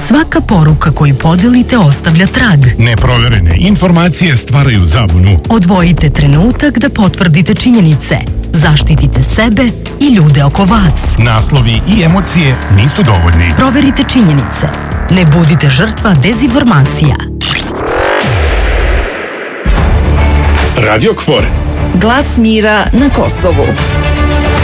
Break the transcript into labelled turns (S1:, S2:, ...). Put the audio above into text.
S1: Svaka poruka koju podelite ostavlja trag.
S2: Neproverene informacije stvaraju zabunu.
S1: Odvojite trenutak da potvrdite činjenice. Zaštitite sebe i ljude oko vas.
S2: Naslovi i emocije nisu dovoljni.
S1: Proverite činjenice. Ne budite žrtva dezinformacija.
S2: Radio KFOR.
S3: Glas mira na Kosovu.